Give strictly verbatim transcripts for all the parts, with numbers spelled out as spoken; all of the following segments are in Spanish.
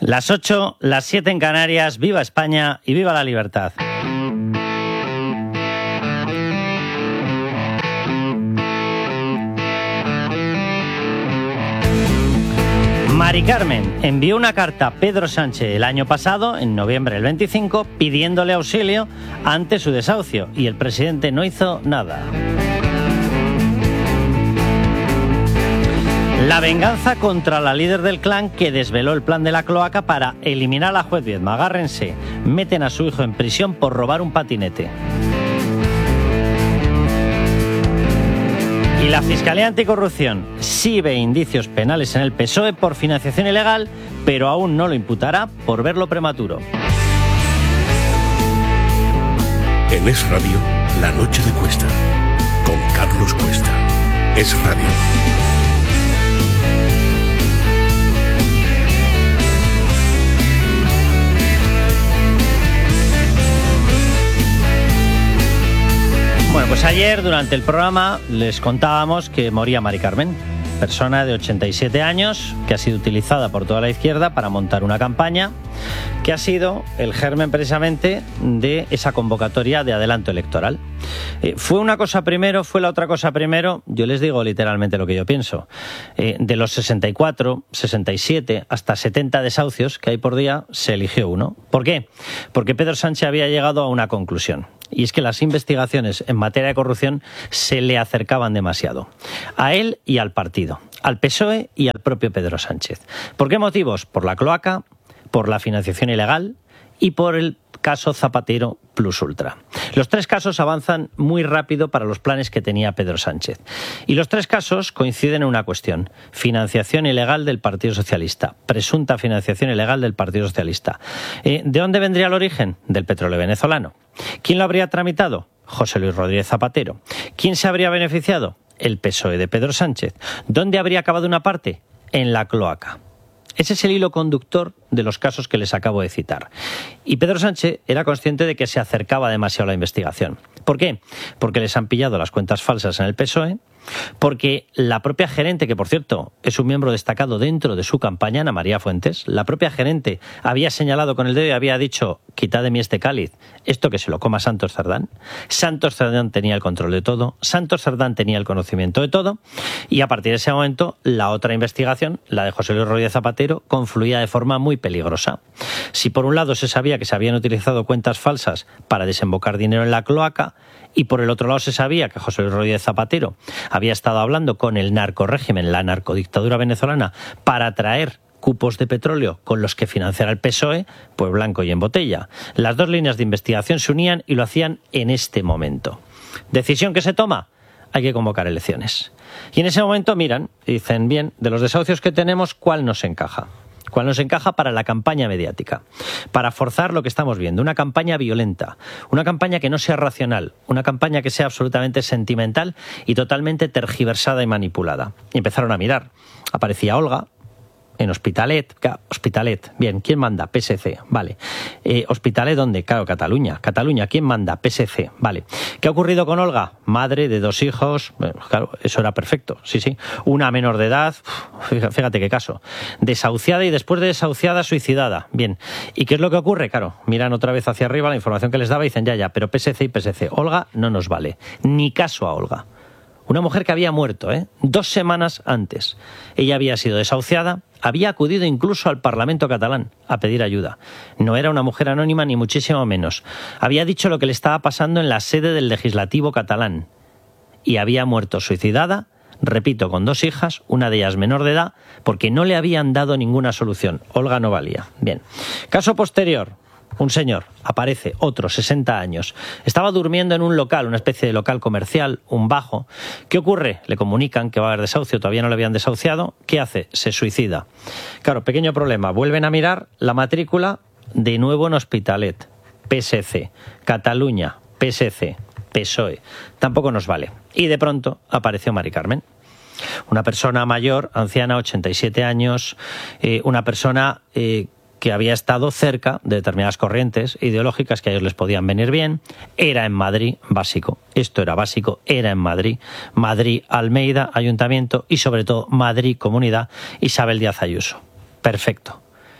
Las ocho, las siete en Canarias. ¡Viva España y viva la libertad! Mari Carmen envió una carta a Pedro Sánchez el año pasado, en noviembre del veinticinco, pidiéndole auxilio ante su desahucio, y el presidente no hizo nada. La venganza contra la líder del clan que desveló el plan de la cloaca para eliminar a la juez Viedma. Agárrense, meten a su hijo en prisión por robar un patinete. Y la Fiscalía Anticorrupción sí ve indicios penales en el P S O E por financiación ilegal, pero aún no lo imputará por verlo prematuro. En Es Radio, La Noche de Cuesta, con Carlos Cuesta. Es Radio. Bueno, pues ayer durante el programa les contábamos que moría Mari Carmen, persona de ochenta y siete años que ha sido utilizada por toda la izquierda para montar una campaña que ha sido el germen precisamente de esa convocatoria de adelanto electoral. Eh, ¿Fue una cosa primero? ¿Fue la otra cosa primero? Yo les digo literalmente lo que yo pienso. Eh, de los sesenta y cuatro, sesenta y siete hasta setenta desahucios que hay por día, se eligió uno. ¿Por qué? Porque Pedro Sánchez había llegado a una conclusión. Y es que las investigaciones en materia de corrupción se le acercaban demasiado. A él y al partido, al P S O E y al propio Pedro Sánchez. ¿Por qué motivos? Por la cloaca, por la financiación ilegal y por el caso Zapatero Plus Ultra. Los tres casos avanzan muy rápido para los planes que tenía Pedro Sánchez. Y los tres casos coinciden en una cuestión: financiación ilegal del Partido Socialista, presunta financiación ilegal del Partido Socialista. Eh, ¿De dónde vendría el origen? Del petróleo venezolano. ¿Quién lo habría tramitado? José Luis Rodríguez Zapatero. ¿Quién se habría beneficiado? El P S O E de Pedro Sánchez. ¿Dónde habría acabado una parte? En la cloaca. Ese es el hilo conductor de los casos que les acabo de citar. Y Pedro Sánchez era consciente de que se acercaba demasiado a la investigación. ¿Por qué? Porque les han pillado las cuentas falsas en el P S O E, porque la propia gerente, que por cierto es un miembro destacado dentro de su campaña, Ana María Fuentes, la propia gerente había señalado con el dedo y había dicho: quitad de mí este cáliz, esto que se lo coma Santos Cerdán. Santos Cerdán tenía el control de todo, Santos Cerdán tenía el conocimiento de todo, y a partir de ese momento la otra investigación, la de José Luis Rodríguez Zapatero, confluía de forma muy peligrosa. Si por un lado se sabía que se habían utilizado cuentas falsas para desembocar dinero en la cloaca, y por el otro lado se sabía que José Luis Rodríguez Zapatero había estado hablando con el narcorrégimen, la narcodictadura venezolana, para traer cupos de petróleo con los que financiar al P S O E, pues blanco y en botella. Las dos líneas de investigación se unían y lo hacían en este momento. ¿Decisión que se toma? Hay que convocar elecciones. Y en ese momento miran y dicen: bien, de los desahucios que tenemos, ¿cuál nos encaja? ¿Cuál nos encaja para la campaña mediática? Para forzar lo que estamos viendo, una campaña violenta, una campaña que no sea racional, una campaña que sea absolutamente sentimental y totalmente tergiversada y manipulada. Y empezaron a mirar. Aparecía Olga en Hospitalet. Hospitalet, bien, ¿quién manda? P S C, vale. Eh, ¿Hospitalet dónde? Claro, Cataluña. Cataluña, ¿quién manda? P S C, vale. ¿Qué ha ocurrido con Olga? Madre de dos hijos, bueno, claro, eso era perfecto, sí, sí. Una menor de edad, fíjate, fíjate qué caso. Desahuciada y después de desahuciada, suicidada. Bien. ¿Y qué es lo que ocurre? Claro, miran otra vez hacia arriba la información que les daba y dicen: ya, ya, pero P S C y P S C. Olga no nos vale. Ni caso a Olga. Una mujer que había muerto, ¿eh? Dos semanas antes. Ella había sido desahuciada, había acudido incluso al Parlamento catalán a pedir ayuda. No era una mujer anónima ni muchísimo menos. Había dicho lo que le estaba pasando en la sede del legislativo catalán. Y había muerto suicidada, repito, con dos hijas, una de ellas menor de edad, porque no le habían dado ninguna solución. Olga no valía. Bien. Caso posterior. Un señor, aparece, otro, sesenta años. Estaba durmiendo en un local, una especie de local comercial, un bajo. ¿Qué ocurre? Le comunican que va a haber desahucio, todavía no le habían desahuciado. ¿Qué hace? Se suicida. Claro, pequeño problema. Vuelven a mirar la matrícula de nuevo en Hospitalet. P S C. Cataluña. P S C. P S O E. Tampoco nos vale. Y de pronto apareció Mari Carmen. Una persona mayor, anciana, ochenta y siete años, eh, una persona eh, que había estado cerca de determinadas corrientes ideológicas que a ellos les podían venir bien. Era en Madrid, básico. Esto era básico, era en Madrid. Madrid, Almeida, Ayuntamiento y sobre todo Madrid, Comunidad, Isabel Díaz Ayuso. Perfecto.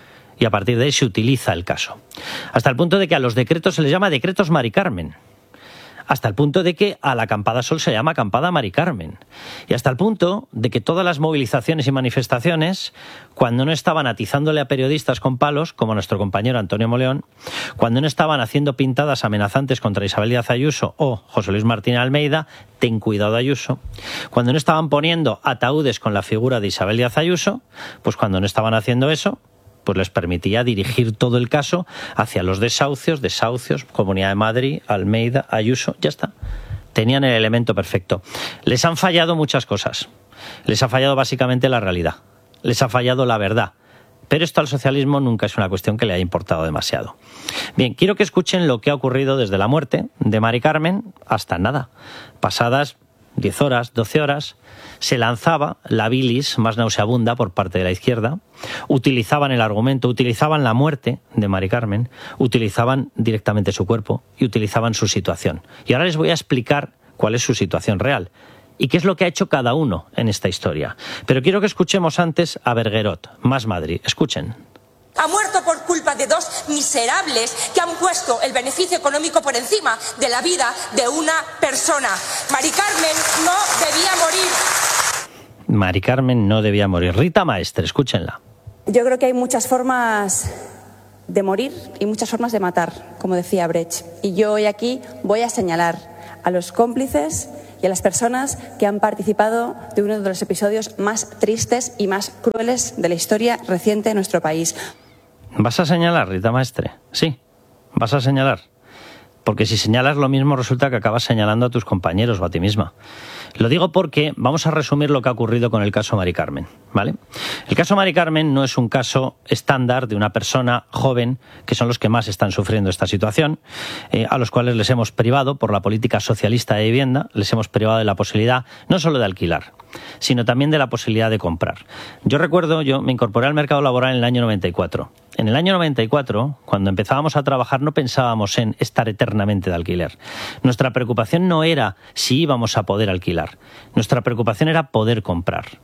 y a partir de ahí se utiliza el caso. Hasta el punto de que a los decretos se les llama decretos Mari Carmen. Hasta el punto de que a la acampada Sol se llama acampada Mari Carmen. Y hasta el punto de que todas las movilizaciones y manifestaciones, cuando no estaban atizándole a periodistas con palos, como nuestro compañero Antonio Moleón, cuando no estaban haciendo pintadas amenazantes contra Isabel Díaz Ayuso o José Luis Martínez Almeida, ten cuidado Ayuso, cuando no estaban poniendo ataúdes con la figura de Isabel Díaz Ayuso, pues cuando no estaban haciendo eso, pues les permitía dirigir todo el caso hacia los desahucios, desahucios, Comunidad de Madrid, Almeida, Ayuso, ya está. Tenían el elemento perfecto. Les han fallado muchas cosas. Les ha fallado básicamente la realidad. Les ha fallado la verdad. Pero esto al socialismo nunca es una cuestión que le haya importado demasiado. Bien, quiero que escuchen lo que ha ocurrido desde la muerte de Mari Carmen hasta nada. Pasadas diez horas, doce horas, se lanzaba la bilis más nauseabunda por parte de la izquierda, utilizaban el argumento, utilizaban la muerte de Mari Carmen, utilizaban directamente su cuerpo y utilizaban su situación. Y ahora les voy a explicar cuál es su situación real y qué es lo que ha hecho cada uno en esta historia. Pero quiero que escuchemos antes a Berguerot, Más Madrid. Escuchen. Ha muerto por culpa de dos miserables que han puesto el beneficio económico por encima de la vida de una persona. Mari Carmen no debía morir. Mari Carmen no debía morir. Rita Maestre, escúchenla. Yo creo que hay muchas formas de morir y muchas formas de matar, como decía Brecht. Y yo hoy aquí voy a señalar a los cómplices y a las personas que han participado de uno de los episodios más tristes y más crueles de la historia reciente de nuestro país. ¿Vas a señalar, Rita Maestre? Sí, vas a señalar. Porque si señalas lo mismo resulta que acabas señalando a tus compañeros o a ti misma. Lo digo porque vamos a resumir lo que ha ocurrido con el caso Mari Carmen, ¿vale? El caso Mari Carmen no es un caso estándar de una persona joven, que son los que más están sufriendo esta situación, eh, a los cuales les hemos privado por la política socialista de vivienda, les hemos privado de la posibilidad no solo de alquilar, sino también de la posibilidad de comprar. Yo recuerdo, yo me incorporé al mercado laboral en el año noventa y cuatro. En el año noventa y cuatro, cuando empezábamos a trabajar, no pensábamos en estar eternamente de alquiler. Nuestra preocupación no era si íbamos a poder alquilar. Nuestra preocupación era poder comprar.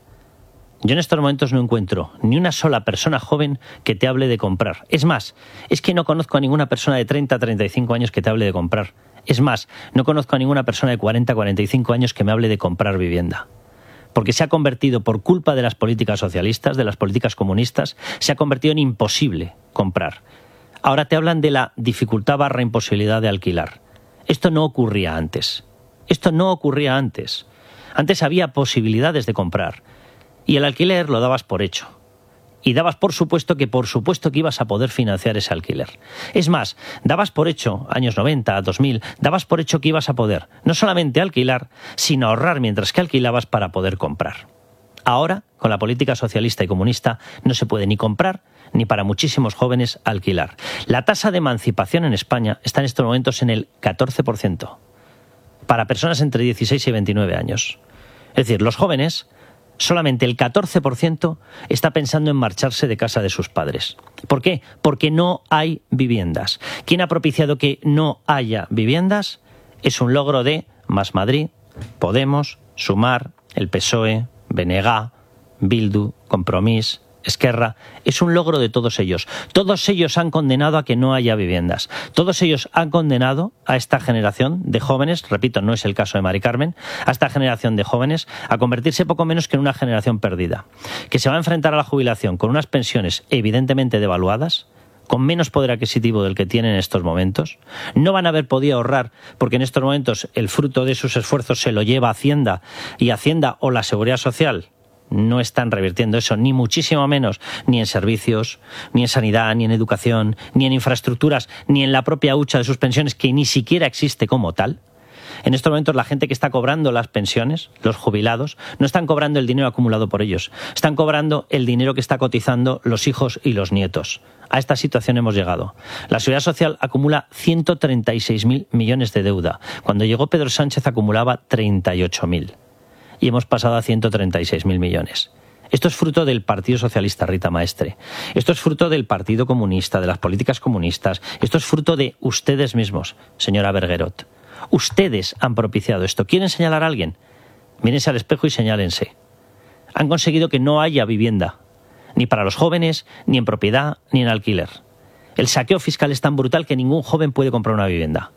Yo en estos momentos no encuentro ni una sola persona joven que te hable de comprar. Es más, es que no conozco a ninguna persona de treinta a treinta y cinco años que te hable de comprar. Es más, no conozco a ninguna persona de cuarenta a cuarenta y cinco años que me hable de comprar vivienda. Porque se ha convertido, por culpa de las políticas socialistas, de las políticas comunistas, se ha convertido en imposible comprar. Ahora te hablan de la dificultad barra imposibilidad de alquilar. Esto no ocurría antes. Esto no ocurría antes. Antes había posibilidades de comprar. Y el alquiler lo dabas por hecho. Y dabas por supuesto que por supuesto que ibas a poder financiar ese alquiler. Es más, dabas por hecho, años noventa, dos mil, dabas por hecho que ibas a poder no solamente alquilar, sino ahorrar mientras que alquilabas para poder comprar. Ahora, con la política socialista y comunista, no se puede ni comprar ni para muchísimos jóvenes alquilar. La tasa de emancipación en España está en estos momentos en el catorce por ciento para personas entre dieciséis y veintinueve años. Es decir, los jóvenes, solamente el catorce por ciento está pensando en marcharse de casa de sus padres. ¿Por qué? Porque no hay viviendas. ¿Quién ha propiciado que no haya viviendas? Es un logro de Más Madrid, Podemos, Sumar, el P S O E, B N G, Bildu, Compromís, Esquerra. Es un logro de todos ellos. Todos ellos han condenado a que no haya viviendas. Todos ellos han condenado a esta generación de jóvenes, repito, no es el caso de Mari Carmen, a esta generación de jóvenes a convertirse poco menos que en una generación perdida, que se va a enfrentar a la jubilación con unas pensiones evidentemente devaluadas, con menos poder adquisitivo del que tienen en estos momentos. No van a haber podido ahorrar porque en estos momentos el fruto de sus esfuerzos se lo lleva Hacienda, y Hacienda o la Seguridad Social no están revirtiendo eso, ni muchísimo menos, ni en servicios, ni en sanidad, ni en educación, ni en infraestructuras, ni en la propia hucha de sus pensiones, que ni siquiera existe como tal. En estos momentos la gente que está cobrando las pensiones, los jubilados, no están cobrando el dinero acumulado por ellos, están cobrando el dinero que está cotizando los hijos y los nietos. A esta situación hemos llegado. La Seguridad Social acumula ciento treinta y seis mil millones de deuda. Cuando llegó Pedro Sánchez acumulaba treinta y ocho mil. Y hemos pasado a ciento treinta y seis mil millones. Esto es fruto del Partido Socialista, Rita Maestre. Esto es fruto del Partido Comunista, de las políticas comunistas. Esto es fruto de ustedes mismos, señora Berguerot. Ustedes han propiciado esto. ¿Quieren señalar a alguien? Mírense al espejo y señálense. Han conseguido que no haya vivienda, ni para los jóvenes, ni en propiedad, ni en alquiler. El saqueo fiscal es tan brutal que ningún joven puede comprar una vivienda.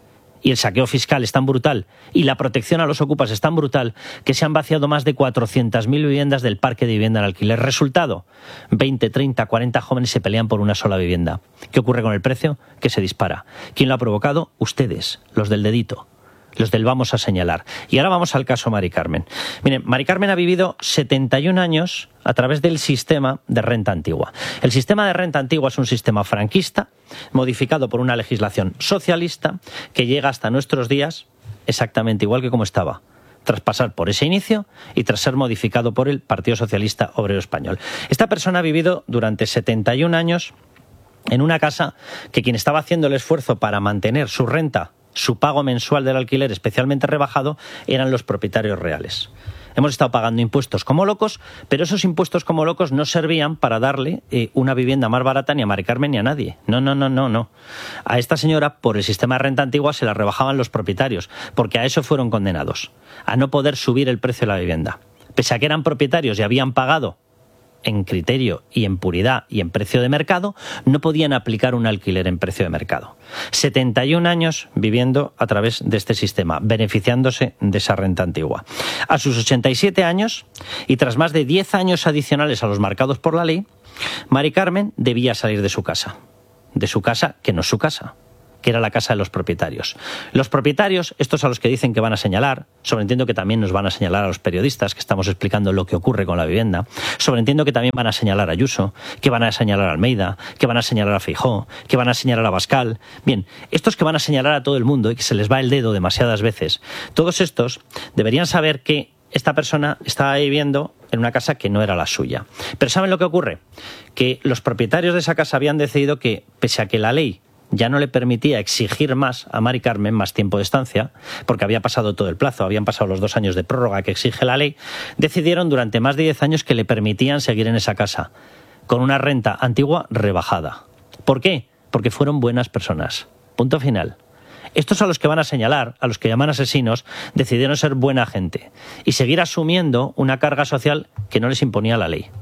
Y el saqueo fiscal es tan brutal y la protección a los ocupas es tan brutal que se han vaciado más de cuatrocientas mil viviendas del parque de vivienda en alquiler. Resultado, veinte, treinta, cuarenta jóvenes se pelean por una sola vivienda. ¿Qué ocurre con el precio? Que se dispara. ¿Quién lo ha provocado? Ustedes, los del dedito. Los del vamos a señalar. Y ahora vamos al caso Mari Carmen. Miren, Mari Carmen ha vivido setenta y un años a través del sistema de renta antigua. El sistema de renta antigua es un sistema franquista, modificado por una legislación socialista, que llega hasta nuestros días exactamente igual que como estaba, tras pasar por ese inicio y tras ser modificado por el Partido Socialista Obrero Español. Esta persona ha vivido durante setenta y un años en una casa que quien estaba haciendo el esfuerzo para mantener su renta, su pago mensual del alquiler especialmente rebajado, eran los propietarios reales. Hemos estado pagando impuestos como locos, pero esos impuestos como locos no servían para darle eh, una vivienda más barata ni a Mari Carmen ni a nadie. No, no, no, no, no. A esta señora, por el sistema de renta antigua, se la rebajaban los propietarios, porque a eso fueron condenados, a no poder subir el precio de la vivienda. Pese a que eran propietarios y habían pagado en criterio y en puridad y en precio de mercado, no podían aplicar un alquiler en precio de mercado. setenta y un años viviendo a través de este sistema, beneficiándose de esa renta antigua. A sus ochenta y siete años, y tras más de diez años adicionales a los marcados por la ley, Mari Carmen debía salir de su casa. De su casa, que no es su casa, que era la casa de los propietarios. Los propietarios, estos a los que dicen que van a señalar, sobreentiendo que también nos van a señalar a los periodistas que estamos explicando lo que ocurre con la vivienda, sobreentiendo que también van a señalar a Ayuso, que van a señalar a Almeida, que van a señalar a Feijóo, que van a señalar a Abascal. Bien, estos que van a señalar a todo el mundo y que se les va el dedo demasiadas veces, todos estos deberían saber que esta persona estaba viviendo en una casa que no era la suya. Pero ¿saben lo que ocurre? Que los propietarios de esa casa habían decidido que, pese a que la ley ya no le permitía exigir más a Mari Carmen, más tiempo de estancia, porque había pasado todo el plazo, habían pasado los dos años de prórroga que exige la ley, decidieron durante más de diez años que le permitían seguir en esa casa, con una renta antigua rebajada. ¿Por qué? Porque fueron buenas personas. Punto final. Estos a los que van a señalar, a los que llaman asesinos, decidieron ser buena gente y seguir asumiendo una carga social que no les imponía la ley.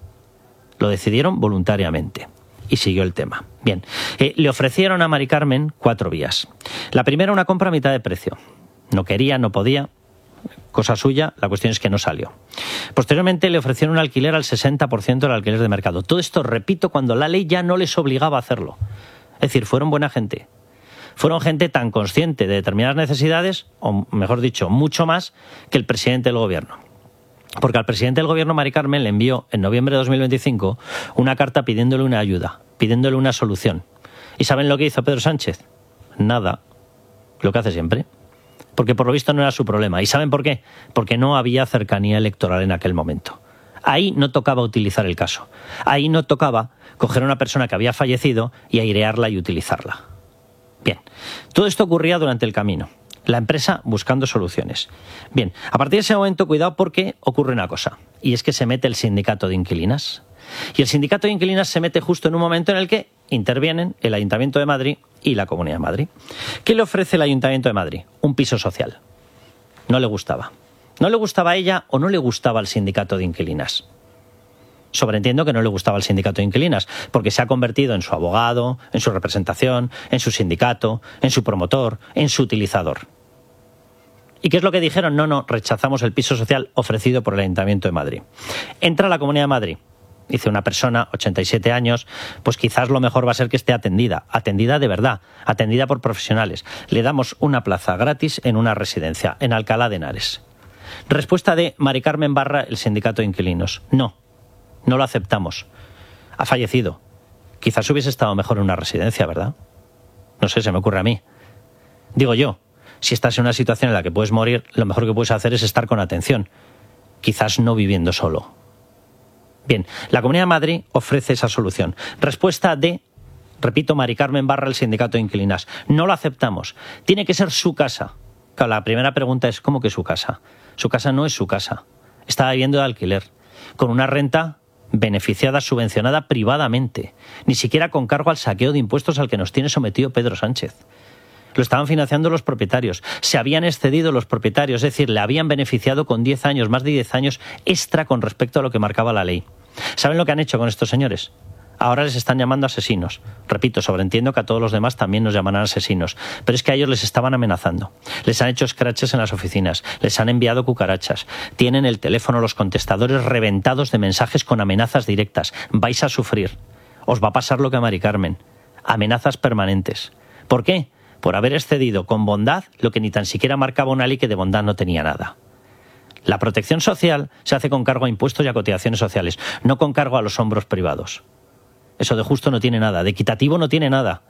Lo decidieron voluntariamente. Y siguió el tema. Bien, eh, le ofrecieron a Mari Carmen cuatro vías. La primera, una compra a mitad de precio. No quería, no podía, cosa suya, la cuestión es que no salió. Posteriormente le ofrecieron un alquiler al sesenta por ciento del alquiler de mercado. Todo esto, repito, cuando la ley ya no les obligaba a hacerlo. Es decir, fueron buena gente. Fueron gente tan consciente de determinadas necesidades, o mejor dicho, mucho más que el presidente del gobierno. Porque al presidente del gobierno, Mari Carmen, le envió en noviembre de dos mil veinticinco una carta pidiéndole una ayuda, pidiéndole una solución. ¿Y saben lo que hizo Pedro Sánchez? Nada. Lo que hace siempre. Porque por lo visto no era su problema. ¿Y saben por qué? Porque no había cercanía electoral en aquel momento. Ahí no tocaba utilizar el caso. Ahí no tocaba coger a una persona que había fallecido y airearla y utilizarla. Bien, todo esto ocurría durante el camino. La empresa buscando soluciones. Bien, a partir de ese momento, cuidado porque ocurre una cosa, y es que se mete el sindicato de inquilinas. Y el sindicato de inquilinas se mete justo en un momento en el que intervienen el Ayuntamiento de Madrid y la Comunidad de Madrid. ¿Qué le ofrece el Ayuntamiento de Madrid? Un piso social. No le gustaba. No le gustaba a ella o no le gustaba al sindicato de inquilinas. Sobreentiendo que no le gustaba al sindicato de inquilinas, porque se ha convertido en su abogado, en su representación, en su sindicato, en su promotor, en su utilizador. ¿Y qué es lo que dijeron? No, no, rechazamos el piso social ofrecido por el Ayuntamiento de Madrid. Entra a la Comunidad de Madrid. Dice una persona, ochenta y siete años, pues quizás lo mejor va a ser que esté atendida, atendida de verdad, atendida por profesionales. Le damos una plaza gratis en una residencia, en Alcalá de Henares. Respuesta de Mari Carmen barra el sindicato de inquilinos. No. No lo aceptamos. Ha fallecido. Quizás hubiese estado mejor en una residencia, ¿verdad? No sé, se me ocurre a mí. Digo yo, si estás en una situación en la que puedes morir, lo mejor que puedes hacer es estar con atención. Quizás no viviendo solo. Bien, la Comunidad de Madrid ofrece esa solución. Respuesta de, repito, Mari Carmen barra el sindicato de inquilinas. No lo aceptamos. Tiene que ser su casa. Claro, la primera pregunta es, ¿cómo que su casa? Su casa no es su casa. Está viviendo de alquiler, con una renta beneficiada, subvencionada privadamente, ni siquiera con cargo al saqueo de impuestos al que nos tiene sometido Pedro Sánchez. Lo estaban financiando los propietarios, se habían excedido los propietarios, es decir, le habían beneficiado con diez años, más de diez años extra con respecto a lo que marcaba la ley. ¿Saben lo que han hecho con estos señores? Ahora les están llamando asesinos. Repito, sobreentiendo que a todos los demás también nos llamarán asesinos. Pero es que a ellos les estaban amenazando. Les han hecho scratches en las oficinas. Les han enviado cucarachas. Tienen el teléfono, los contestadores reventados de mensajes con amenazas directas. Vais a sufrir. Os va a pasar lo que a Mari Carmen. Amenazas permanentes. ¿Por qué? Por haber excedido con bondad lo que ni tan siquiera marcaba una ley que de bondad no tenía nada. La protección social se hace con cargo a impuestos y a cotizaciones sociales, no con cargo a los hombros privados. Eso de justo no tiene nada, de equitativo no tiene nada.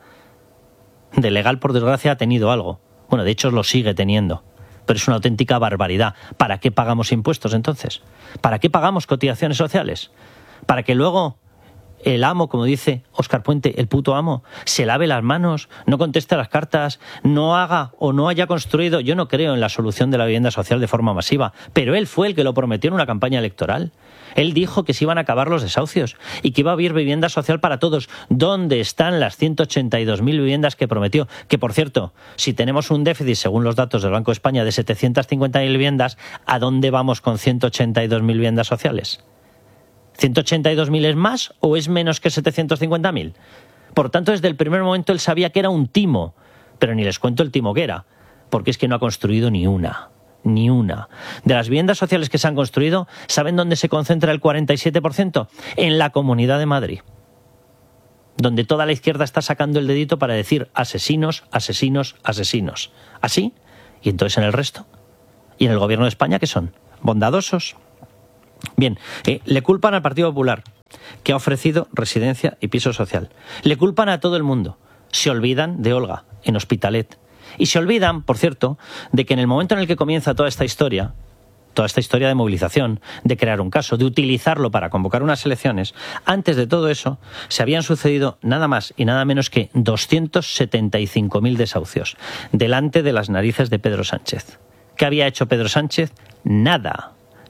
De legal, por desgracia, ha tenido algo. Bueno, de hecho lo sigue teniendo. Pero es una auténtica barbaridad. ¿Para qué pagamos impuestos entonces? ¿Para qué pagamos cotizaciones sociales? ¿Para que luego el amo, como dice Óscar Puente, el puto amo, se lave las manos, no conteste las cartas, no haga o no haya construido? Yo no creo en la solución de la vivienda social de forma masiva, pero él fue el que lo prometió en una campaña electoral. Él dijo que se iban a acabar los desahucios y que iba a haber vivienda social para todos. ¿Dónde están las ciento ochenta y dos mil viviendas que prometió? Que, por cierto, si tenemos un déficit, según los datos del Banco de España, de setecientas cincuenta mil viviendas, ¿a dónde vamos con ciento ochenta y dos mil viviendas sociales? ¿ciento ochenta y dos mil es más o es menos que setecientos cincuenta mil? Por tanto, desde el primer momento él sabía que era un timo, pero ni les cuento el timo que era, porque es que no ha construido ni una, ni una. De las viviendas sociales que se han construido, ¿saben dónde se concentra el cuarenta y siete por ciento? En la Comunidad de Madrid, donde toda la izquierda está sacando el dedito para decir asesinos, asesinos, asesinos. ¿Así? ¿Y entonces en el resto? ¿Y en el Gobierno de España qué son? ¿Bondadosos? Bien, eh, le culpan al Partido Popular, que ha ofrecido residencia y piso social. Le culpan a todo el mundo. Se olvidan de Olga, en Hospitalet. Y se olvidan, por cierto, de que en el momento en el que comienza toda esta historia, toda esta historia de movilización, de crear un caso, de utilizarlo para convocar unas elecciones, antes de todo eso se habían sucedido nada más y nada menos que doscientos setenta y cinco mil desahucios delante de las narices de Pedro Sánchez. ¿Qué había hecho Pedro Sánchez? Nada.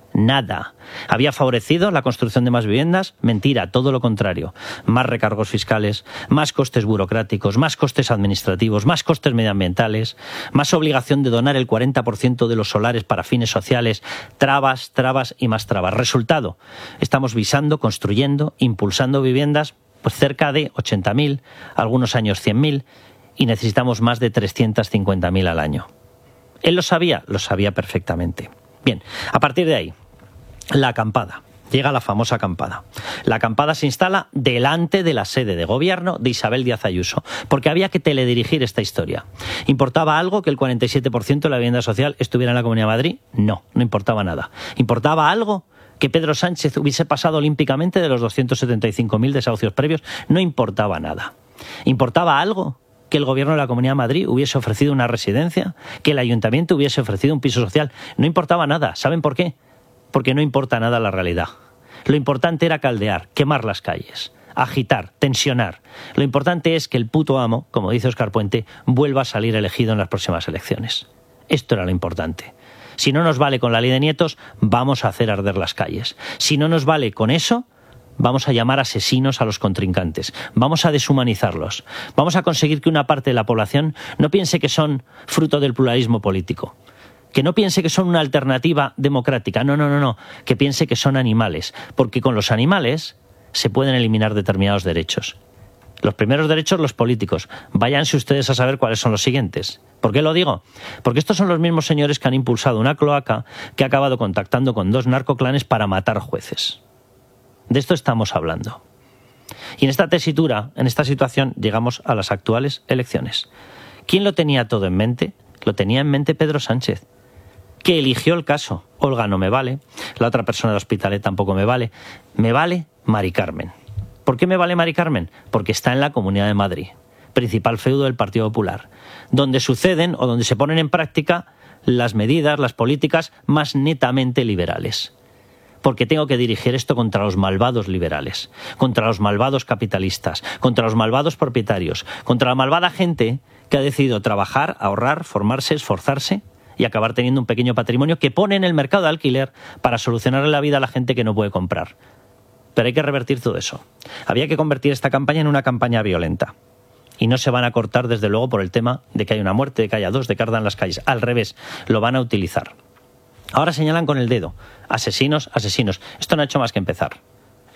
Nada. ¿Había favorecido la construcción de más viviendas? Mentira, todo lo contrario. Más recargos fiscales, más costes burocráticos, más costes administrativos, más costes medioambientales, más obligación de donar el cuarenta por ciento de los solares para fines sociales, trabas, trabas y más trabas. Resultado, estamos visando, construyendo, impulsando viviendas, pues cerca de ochenta mil, algunos años cien mil, y necesitamos más de trescientos cincuenta mil al año. ¿Él lo sabía? Lo sabía perfectamente. Bien, a partir de ahí, la acampada. Llega la famosa acampada. La acampada se instala delante de la sede de gobierno de Isabel Díaz Ayuso, porque había que teledirigir esta historia. ¿Importaba algo que el cuarenta y siete por ciento de la vivienda social estuviera en la Comunidad de Madrid? No, no importaba nada. ¿Importaba algo que Pedro Sánchez hubiese pasado olímpicamente de los doscientos setenta y cinco mil desahucios previos? No importaba nada. ¿Importaba algo que el gobierno de la Comunidad de Madrid hubiese ofrecido una residencia? ¿Que el ayuntamiento hubiese ofrecido un piso social? No importaba nada. ¿Saben por qué? Porque no importa nada la realidad. Lo importante era caldear, quemar las calles, agitar, tensionar. Lo importante es que el puto amo, como dice Óscar Puente, vuelva a salir elegido en las próximas elecciones. Esto era lo importante. Si no nos vale con la ley de nietos, vamos a hacer arder las calles. Si no nos vale con eso, vamos a llamar asesinos a los contrincantes. Vamos a deshumanizarlos. Vamos a conseguir que una parte de la población no piense que son fruto del pluralismo político. Que no piense que son una alternativa democrática. No, no, no, no. Que piense que son animales. Porque con los animales se pueden eliminar determinados derechos. Los primeros derechos, los políticos. Váyanse ustedes a saber cuáles son los siguientes. ¿Por qué lo digo? Porque estos son los mismos señores que han impulsado una cloaca que ha acabado contactando con dos narcoclanes para matar jueces. De esto estamos hablando. Y en esta tesitura, en esta situación, llegamos a las actuales elecciones. ¿Quién lo tenía todo en mente? Lo tenía en mente Pedro Sánchez, que eligió el caso. Olga no me vale, la otra persona de Hospitalet tampoco me vale. Me vale Mari Carmen. ¿Por qué me vale Mari Carmen? Porque está en la Comunidad de Madrid, principal feudo del Partido Popular, donde suceden o donde se ponen en práctica las medidas, las políticas más netamente liberales. Porque tengo que dirigir esto contra los malvados liberales, contra los malvados capitalistas, contra los malvados propietarios, contra la malvada gente que ha decidido trabajar, ahorrar, formarse, esforzarse y acabar teniendo un pequeño patrimonio que pone en el mercado de alquiler para solucionarle la vida a la gente que no puede comprar. Pero hay que revertir todo eso. Había que convertir esta campaña en una campaña violenta. Y no se van a cortar, desde luego, por el tema de que hay una muerte, de que haya dos, de que ardan las calles. Al revés, lo van a utilizar. Ahora señalan con el dedo. Asesinos, asesinos. Esto no ha hecho más que empezar.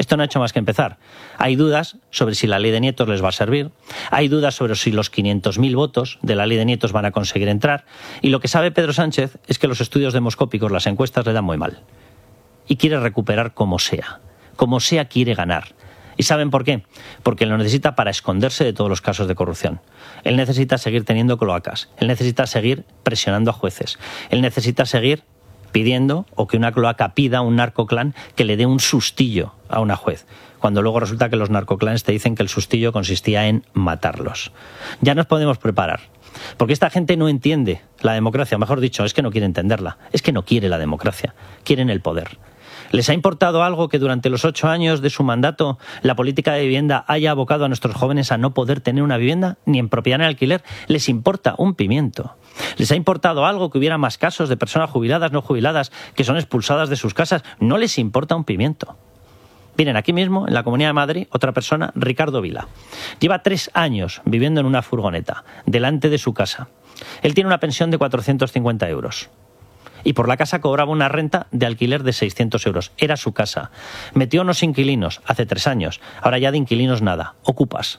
Esto no ha hecho más que empezar. Hay dudas sobre si la ley de nietos les va a servir, hay dudas sobre si los quinientos mil votos de la ley de nietos van a conseguir entrar, y lo que sabe Pedro Sánchez es que los estudios demoscópicos, las encuestas, le dan muy mal. Y quiere recuperar como sea. Como sea quiere ganar. ¿Y saben por qué? Porque lo necesita para esconderse de todos los casos de corrupción. Él necesita seguir teniendo cloacas. Él necesita seguir presionando a jueces. Él necesita seguir pidiendo, o que una cloaca pida a un narcoclan que le dé un sustillo a una juez, cuando luego resulta que los narcoclans te dicen que el sustillo consistía en matarlos. Ya nos podemos preparar, porque esta gente no entiende la democracia, mejor dicho, es que no quiere entenderla, es que no quiere la democracia, quieren el poder. ¿Les ha importado algo que durante los ocho años de su mandato la política de vivienda haya abocado a nuestros jóvenes a no poder tener una vivienda, ni en propiedad ni en alquiler? Les importa un pimiento. ¿Les ha importado algo que hubiera más casos de personas jubiladas, no jubiladas, que son expulsadas de sus casas? No les importa un pimiento. Miren, aquí mismo, en la Comunidad de Madrid, otra persona, Ricardo Vila. Lleva tres años viviendo en una furgoneta, delante de su casa. Él tiene una pensión de cuatrocientos cincuenta euros. Y por la casa cobraba una renta de alquiler de seiscientos euros. Era su casa. Metió unos inquilinos hace tres años. Ahora ya de inquilinos nada. Ocupas.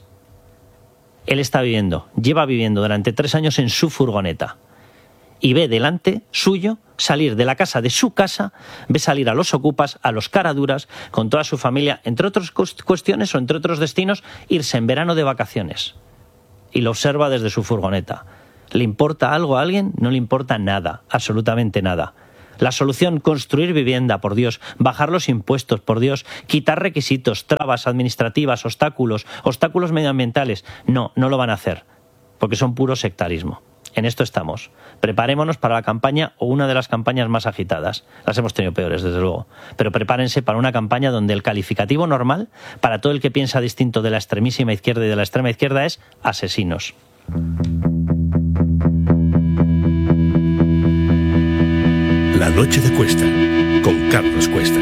Él está viviendo, lleva viviendo durante tres años en su furgoneta. Y ve delante suyo salir de la casa de su casa, ve salir a los ocupas, a los caraduras, con toda su familia, entre otras cuestiones o entre otros destinos, irse en verano de vacaciones. Y lo observa desde su furgoneta. ¿Le importa algo a alguien? No le importa nada, absolutamente nada. La solución, construir vivienda, por Dios, bajar los impuestos, por Dios, quitar requisitos, trabas administrativas, obstáculos, obstáculos medioambientales. No, no lo van a hacer, porque son puro sectarismo. En esto estamos. Preparémonos para la campaña o una de las campañas más agitadas. Las hemos tenido peores, desde luego. Pero prepárense para una campaña donde el calificativo normal, para todo el que piensa distinto de la extremísima izquierda y de la extrema izquierda, es asesinos. La noche de Cuesta, con Carlos Cuesta.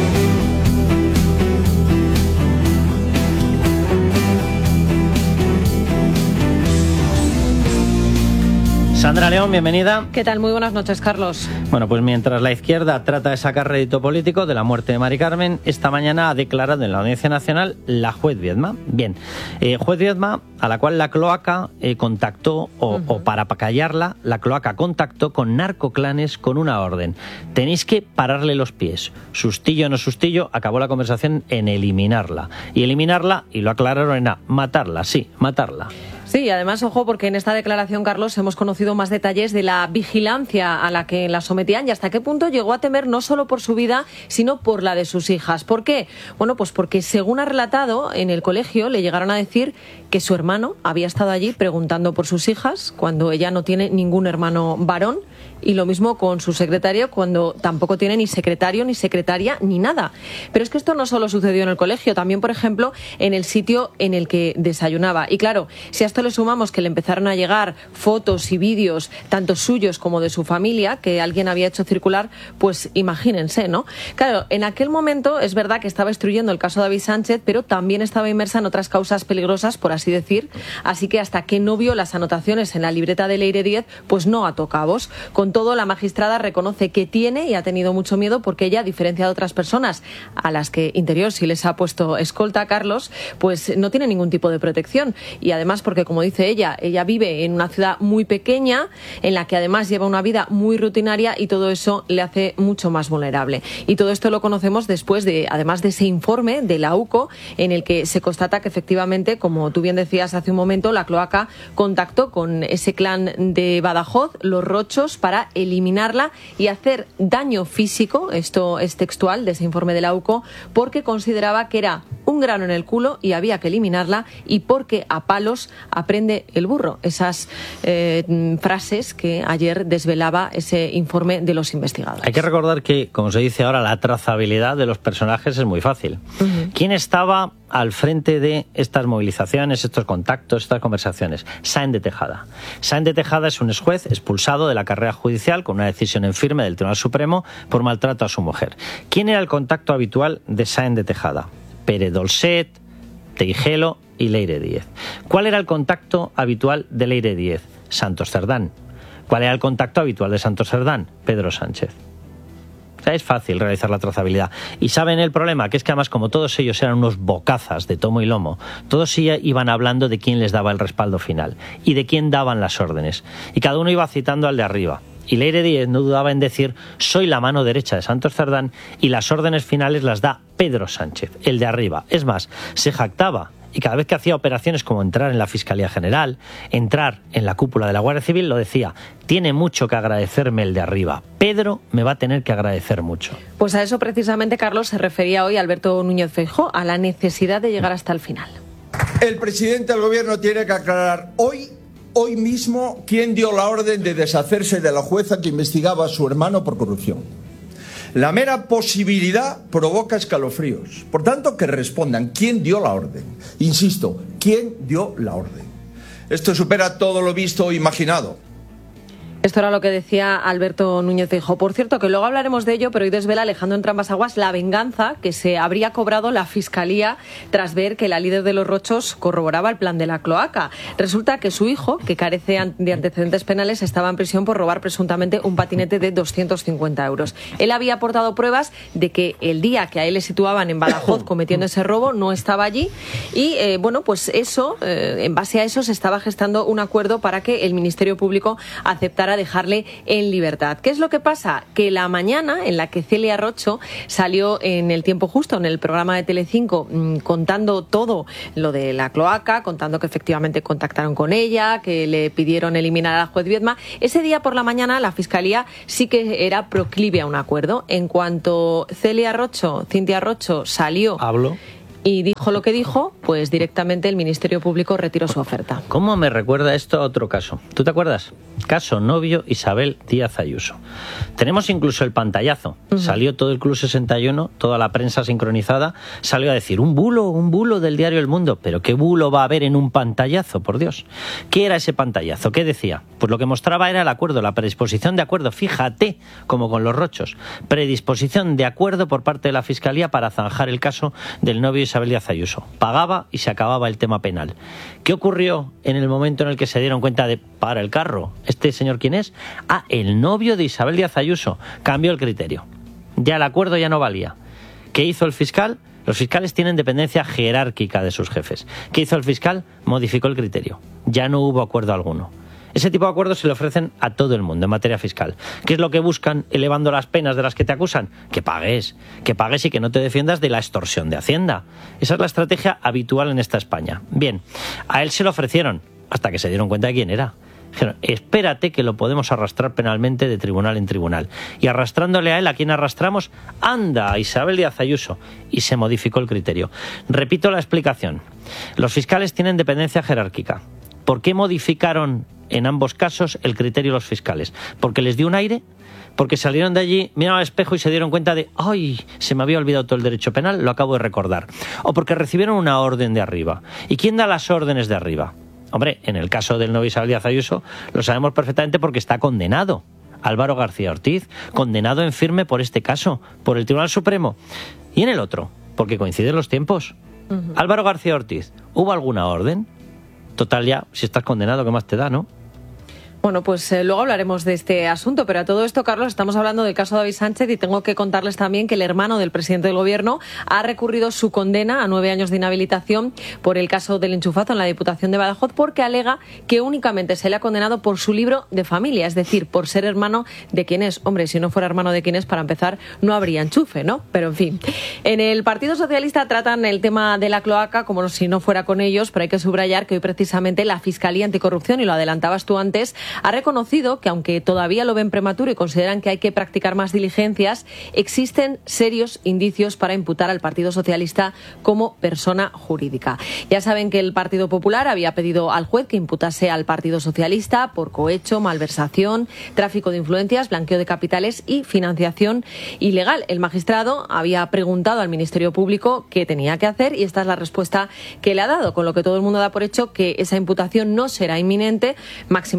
Sandra León, bienvenida. ¿Qué tal? Muy buenas noches, Carlos. Bueno, pues mientras la izquierda trata de sacar rédito político de la muerte de Mari Carmen, esta mañana ha declarado en la Audiencia Nacional la juez Viedma. Bien, eh, juez Viedma, a la cual la cloaca eh, contactó, o, uh-huh. o para callarla, la cloaca contactó con narcoclanes con una orden. Tenéis que pararle los pies. Sustillo o no sustillo, acabó la conversación en eliminarla. Y eliminarla, y lo aclararon en a matarla, sí, matarla. Sí, además, ojo, porque en esta declaración, Carlos, hemos conocido más detalles de la vigilancia a la que la sometían y hasta qué punto llegó a temer no solo por su vida, sino por la de sus hijas. ¿Por qué? Bueno, pues porque, según ha relatado, en el colegio le llegaron a decir que su hermano había estado allí preguntando por sus hijas cuando ella no tiene ningún hermano varón, y lo mismo con su secretario cuando tampoco tiene ni secretario, ni secretaria, ni nada. Pero es que esto no solo sucedió en el colegio, también, por ejemplo, en el sitio en el que desayunaba. Y claro, si a esto le sumamos que le empezaron a llegar fotos y vídeos, tanto suyos como de su familia, que alguien había hecho circular, pues imagínense, ¿no? Claro, en aquel momento es verdad que estaba instruyendo el caso de David Sánchez, pero también estaba inmersa en otras causas peligrosas, por así decir. Así que hasta que no vio las anotaciones en la libreta de Leire Díez, pues no ató cabos. Con todo, la magistrada reconoce que tiene y ha tenido mucho miedo porque ella, a diferencia de otras personas a las que Interior sí les ha puesto escolta, Carlos, pues no tiene ningún tipo de protección. Y además porque, como dice ella, ella vive en una ciudad muy pequeña, en la que además lleva una vida muy rutinaria, y todo eso le hace mucho más vulnerable. Y todo esto lo conocemos después de, además de ese informe de la U C O, en el que se constata que efectivamente, como tú bien decías hace un momento, la cloaca contactó con ese clan de Badajoz, los Rochos, para eliminarla y hacer daño físico, esto es textual de ese informe de la U C O, porque consideraba que era un grano en el culo y había que eliminarla, y porque a palos aprende el burro. Esas eh, frases que ayer desvelaba ese informe de los investigadores. Hay que recordar que, como se dice ahora, la trazabilidad de los personajes es muy fácil. Uh-huh. ¿Quién estaba al frente de estas movilizaciones, estos contactos, estas conversaciones? Sáenz de Tejada. Sáenz de Tejada es un exjuez expulsado de la carrera judicial con una decisión en firme del Tribunal Supremo por maltrato a su mujer. ¿Quién era el contacto habitual de Sáenz de Tejada? Pérez Dolcet, Teijelo y Leire Díez. ¿Cuál era el contacto habitual de Leire Díez? Santos Cerdán. ¿Cuál era el contacto habitual de Santos Cerdán? Pedro Sánchez. O sea, es fácil realizar la trazabilidad. Y ¿saben el problema? Que es que además, como todos ellos eran unos bocazas de tomo y lomo, todos iban hablando de quién les daba el respaldo final y de quién daban las órdenes. Y cada uno iba citando al de arriba. Y Leire Díez no dudaba en decir: soy la mano derecha de Santos Cerdán y las órdenes finales las da Pedro Sánchez, el de arriba. Es más, se jactaba. Y cada vez que hacía operaciones como entrar en la Fiscalía General, entrar en la cúpula de la Guardia Civil, lo decía: tiene mucho que agradecerme el de arriba. Pedro me va a tener que agradecer mucho. Pues a eso precisamente, Carlos, se refería hoy Alberto Núñez Feijóo, a la necesidad de llegar hasta el final. El presidente del Gobierno tiene que aclarar hoy, hoy mismo, quién dio la orden de deshacerse de la jueza que investigaba a su hermano por corrupción. La mera posibilidad provoca escalofríos. Por tanto, que respondan quién dio la orden. Insisto, quién dio la orden. Esto supera todo lo visto o imaginado. Esto era lo que decía Alberto Núñez Feijóo. Por cierto, que luego hablaremos de ello, pero hoy desvela Alejandro Entrambas-Aguas la venganza que se habría cobrado la Fiscalía tras ver que la líder de los Rochos corroboraba el plan de la cloaca. Resulta que su hijo, que carece de antecedentes penales, estaba en prisión por robar presuntamente un patinete de doscientos cincuenta euros. Él había aportado pruebas de que el día que a él le situaban en Badajoz cometiendo ese robo no estaba allí y, eh, bueno, pues eso, eh, en base a eso se estaba gestando un acuerdo para que el Ministerio Público aceptara dejarle en libertad. ¿Qué es lo que pasa? Que la mañana en la que Celia Rocho salió en El Tiempo Justo, en el programa de Telecinco, mmm, contando todo lo de la cloaca, contando que efectivamente contactaron con ella, que le pidieron eliminar a la juez Viedma, ese día por la mañana la Fiscalía sí que era proclive a un acuerdo. En cuanto Celia Rocho, Cintia Rocho, salió... Hablo. Y dijo lo que dijo, pues directamente el Ministerio Público retiró su oferta. ¿Cómo me recuerda esto a otro caso? ¿Tú te acuerdas? Caso novio Isabel Díaz Ayuso. Tenemos incluso el pantallazo. Uh-huh. Salió todo el Club sesenta y uno, toda la prensa sincronizada, salió a decir un bulo, un bulo del diario El Mundo. Pero ¿qué bulo va a haber en un pantallazo, por Dios? ¿Qué era ese pantallazo? ¿Qué decía? Pues lo que mostraba era el acuerdo, la predisposición de acuerdo. Fíjate, como con los Rochos. Predisposición de acuerdo por parte de la Fiscalía para zanjar el caso del novio Isabel Díaz Ayuso. Pagaba y se acababa el tema penal. ¿Qué ocurrió en el momento en el que se dieron cuenta de para el carro? ¿Este señor quién es? Ah, el novio de Isabel Díaz Ayuso. Cambió el criterio. Ya el acuerdo ya no valía. ¿Qué hizo el fiscal? Los fiscales tienen dependencia jerárquica de sus jefes. ¿Qué hizo el fiscal? Modificó el criterio. Ya no hubo acuerdo alguno. Ese tipo de acuerdos se le ofrecen a todo el mundo en materia fiscal. ¿Qué es lo que buscan elevando las penas de las que te acusan? Que pagues, que pagues y que no te defiendas de la extorsión de Hacienda. Esa es la estrategia habitual en esta España. Bien, a él se lo ofrecieron hasta que se dieron cuenta de quién era. Dijeron, espérate que lo podemos arrastrar penalmente de tribunal en tribunal. Y arrastrándole a él, ¿a quién arrastramos? Anda, a Isabel Díaz Ayuso. Y se modificó el criterio. Repito la explicación. Los fiscales tienen dependencia jerárquica. ¿Por qué modificaron en ambos casos el criterio de los fiscales? ¿Porque les dio un aire? ¿Porque salieron de allí, miraron al espejo y se dieron cuenta de ¡ay! Se me había olvidado todo el derecho penal, lo acabo de recordar. ¿O porque recibieron una orden de arriba? ¿Y quién da las órdenes de arriba? Hombre, en el caso del novio Isabel Díaz Ayuso lo sabemos perfectamente porque está condenado. Álvaro García Ortiz, condenado en firme por este caso, por el Tribunal Supremo. Y en el otro, porque coinciden los tiempos. Uh-huh. Álvaro García Ortiz, ¿hubo alguna orden? Total, ya, si estás condenado, ¿qué más te da, no? Bueno, pues eh, luego hablaremos de este asunto, pero a todo esto, Carlos, estamos hablando del caso David Sánchez y tengo que contarles también que el hermano del presidente del Gobierno ha recurrido su condena a nueve años de inhabilitación por el caso del enchufazo en la Diputación de Badajoz porque alega que únicamente se le ha condenado por su libro de familia, es decir, por ser hermano de quien es. Hombre, si no fuera hermano de quien es, para empezar, no habría enchufe, ¿no? Pero, en fin. En el Partido Socialista tratan el tema de la cloaca como si no fuera con ellos, pero hay que subrayar que hoy precisamente la Fiscalía Anticorrupción, y lo adelantabas tú antes, ha reconocido que, aunque todavía lo ven prematuro y consideran que hay que practicar más diligencias, existen serios indicios para imputar al Partido Socialista como persona jurídica. Ya saben que el Partido Popular había pedido al juez que imputase al Partido Socialista por cohecho, malversación, tráfico de influencias, blanqueo de capitales y financiación ilegal. El magistrado había preguntado al Ministerio Público qué tenía que hacer y esta es la respuesta que le ha dado, con lo que todo el mundo da por hecho que esa imputación no será inminente, máxime teniendo en cuenta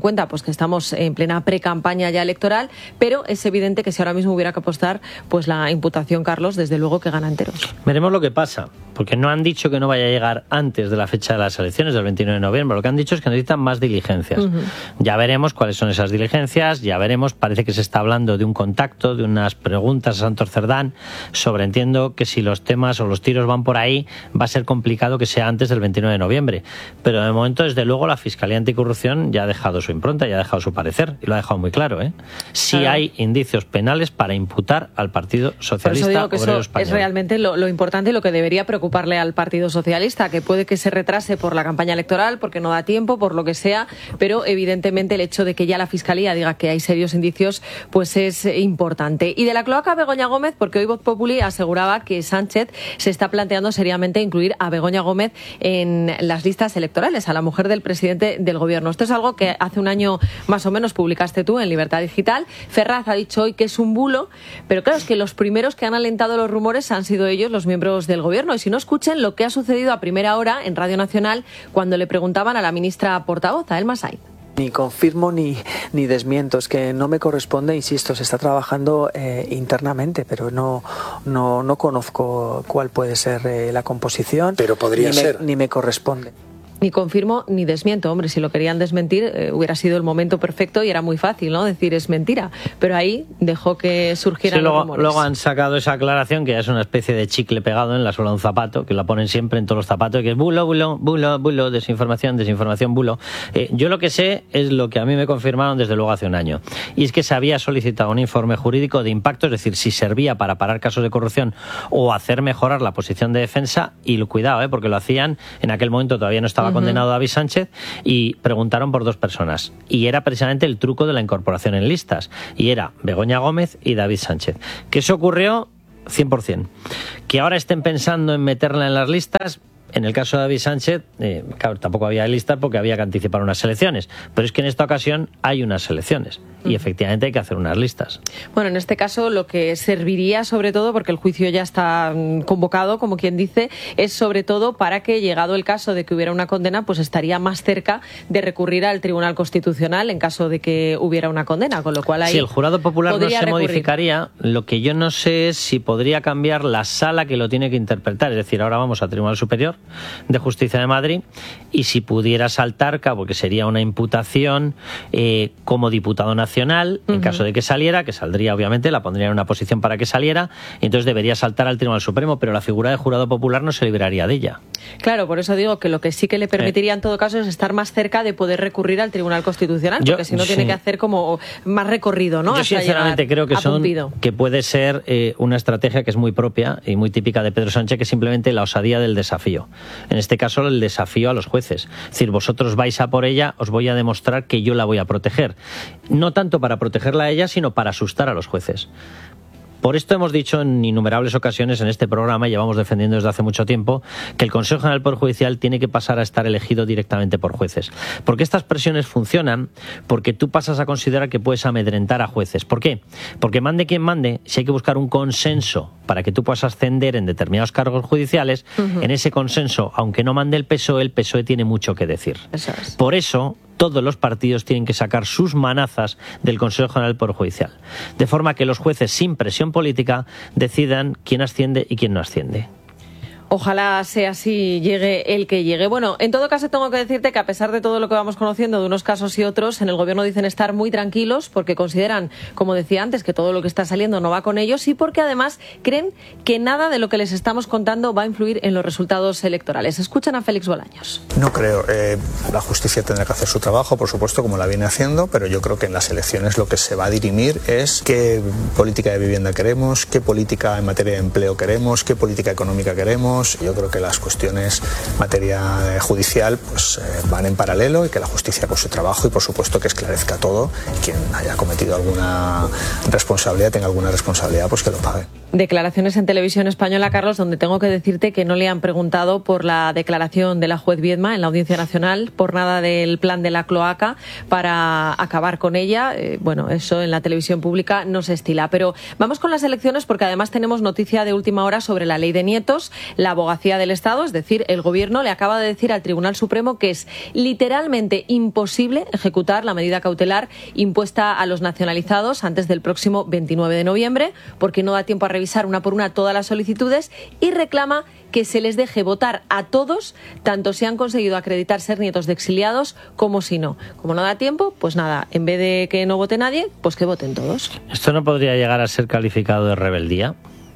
cuenta pues que estamos en plena pre-campaña ya electoral, pero es evidente que si ahora mismo hubiera que apostar, pues la imputación, Carlos, desde luego que gana enteros. Veremos lo que pasa, porque no han dicho que no vaya a llegar antes de la fecha de las elecciones del veintinueve de noviembre, lo que han dicho es que necesitan más diligencias. Uh-huh. Ya veremos cuáles son esas diligencias, ya veremos, parece que se está hablando de un contacto, de unas preguntas a Santos Cerdán, sobre, entiendo que si los temas o los tiros van por ahí, va a ser complicado que sea antes del veintinueve de noviembre, pero de momento, desde luego, la Fiscalía Anticorrupción ya ha dejado su impronta, ya ha dejado su parecer, y lo ha dejado muy claro, ¿eh? Sí claro. Hay indicios penales para imputar al Partido Socialista Obrero Español. Eso es realmente lo, lo importante y lo que debería preocuparle al Partido Socialista, que puede que se retrase por la campaña electoral, porque no da tiempo, por lo que sea, pero evidentemente el hecho de que ya la Fiscalía diga que hay serios indicios, pues es importante. Y de la cloaca a Begoña Gómez, porque hoy Voz Populi aseguraba que Sánchez se está planteando seriamente incluir a Begoña Gómez en las listas electorales, a la mujer del presidente del gobierno. Esto es algo que hace un año más o menos publicaste tú en Libertad Digital. Ferraz ha dicho hoy que es un bulo, pero claro, es que los primeros que han alentado los rumores han sido ellos, los miembros del gobierno. Y si no, escuchen lo que ha sucedido a primera hora en Radio Nacional cuando le preguntaban a la ministra portavoz, a Elma Said. Ni confirmo ni, ni desmiento, es que no me corresponde, insisto, se está trabajando eh, internamente, pero no, no, no conozco cuál puede ser eh, la composición. Pero podría ni ser. Me, ni me corresponde. Ni confirmo ni desmiento. Hombre, si lo querían desmentir, eh, hubiera sido el momento perfecto y era muy fácil, ¿no? Decir es mentira. Pero ahí dejó que surgieran sí, luego, los rumores. Luego han sacado esa aclaración, que ya es una especie de chicle pegado en la suela de un zapato, que la ponen siempre en todos los zapatos, que es bulo, bulo, bulo, bulo, desinformación, desinformación, bulo. Eh, yo lo que sé es lo que a mí me confirmaron desde luego hace un año. Y es que se había solicitado un informe jurídico de impacto, es decir, si servía para parar casos de corrupción o hacer mejorar la posición de defensa. Y cuidado, ¿eh? Porque lo hacían, en aquel momento todavía no estaba uh-huh. condenado David Sánchez, y preguntaron por dos personas. Y era precisamente el truco de la incorporación en listas. Y era Begoña Gómez y David Sánchez. Que eso ocurrió cien por ciento. Que ahora estén pensando en meterla en las listas... En el caso de David Sánchez, eh, claro, tampoco había listas porque había que anticipar unas elecciones. Pero es que en esta ocasión hay unas elecciones y efectivamente hay que hacer unas listas. Bueno, en este caso lo que serviría sobre todo, porque el juicio ya está convocado, como quien dice, es sobre todo para que, llegado el caso de que hubiera una condena, pues estaría más cerca de recurrir al Tribunal Constitucional en caso de que hubiera una condena, con lo cual ahí... Sí, el jurado popular no se recurrir. modificaría. Lo que yo no sé es si podría cambiar la sala que lo tiene que interpretar. Es decir, ahora vamos al Tribunal Superior de Justicia de Madrid, y si pudiera saltar, porque sería una imputación eh, como diputado nacional, en uh-huh. caso de que saliera, que saldría obviamente, la pondría en una posición para que saliera, y entonces debería saltar al Tribunal Supremo, pero la figura de jurado popular no se libraría de ella. Claro, por eso digo que lo que sí que le permitiría eh. en todo caso es estar más cerca de poder recurrir al Tribunal Constitucional, porque yo, si no sí. tiene que hacer como más recorrido, ¿no? Yo Hasta sinceramente creo que son Pumpido. que puede ser eh, una estrategia que es muy propia y muy típica de Pedro Sánchez, que es simplemente la osadía del desafío. En este caso, el desafío a los jueces. Es decir, vosotros vais a por ella, os voy a demostrar que yo la voy a proteger. No tanto para protegerla a ella, sino para asustar a los jueces. Por esto hemos dicho en innumerables ocasiones en este programa, y llevamos defendiendo desde hace mucho tiempo, que el Consejo General del Poder Judicial tiene que pasar a estar elegido directamente por jueces. Porque estas presiones funcionan porque tú pasas a considerar que puedes amedrentar a jueces. ¿Por qué? Porque mande quien mande, si hay que buscar un consenso para que tú puedas ascender en determinados cargos judiciales, uh-huh. en ese consenso, aunque no mande el P S O E, el P S O E tiene mucho que decir. Eso es. Por eso... todos los partidos tienen que sacar sus manazas del Consejo General del Poder Judicial, de forma que los jueces, sin presión política, decidan quién asciende y quién no asciende. Ojalá sea así, llegue el que llegue. Bueno, en todo caso tengo que decirte que a pesar de todo lo que vamos conociendo de unos casos y otros, en el gobierno dicen estar muy tranquilos porque consideran, como decía antes, que todo lo que está saliendo no va con ellos, y porque además creen que nada de lo que les estamos contando va a influir en los resultados electorales. Escuchan a Félix Bolaños. No creo. Eh, la justicia tendrá que hacer su trabajo, por supuesto, como la viene haciendo, pero yo creo que en las elecciones lo que se va a dirimir es qué política de vivienda queremos, qué política en materia de empleo queremos, qué política económica queremos. Yo creo que las cuestiones en materia judicial pues, eh, van en paralelo, y que la justicia haga su trabajo y, por supuesto, que esclarezca todo. Quien haya cometido alguna responsabilidad, tenga alguna responsabilidad, pues que lo pague. Declaraciones en televisión española, Carlos, donde tengo que decirte que no le han preguntado por la declaración de la juez Viedma en la Audiencia Nacional, por nada del plan de la cloaca para acabar con ella. Eh, bueno, eso en la televisión pública no se estila. Pero vamos con las elecciones, porque además tenemos noticia de última hora sobre la ley de nietos. La Abogacía del Estado, es decir, el Gobierno, le acaba de decir al Tribunal Supremo que es literalmente imposible ejecutar la medida cautelar impuesta a los nacionalizados antes del próximo veintinueve de noviembre, porque no da tiempo a revisar una por una todas las solicitudes, y reclama que se les deje votar a todos, tanto si han conseguido acreditar ser nietos de exiliados como si no. Como no da tiempo, pues nada, en vez de que no vote nadie, pues que voten todos. ¿Esto no podría llegar a ser calificado de rebeldía?